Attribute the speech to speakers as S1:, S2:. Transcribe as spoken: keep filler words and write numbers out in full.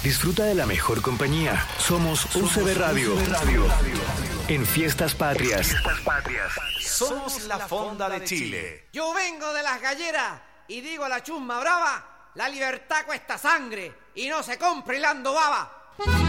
S1: Disfruta de la mejor compañía. Somos U C B Radio. En Fiestas Patrias.
S2: Somos la Fonda de Chile.
S3: Yo vengo de las galleras y digo a la chusma brava, la libertad cuesta sangre y no se compra hilando baba.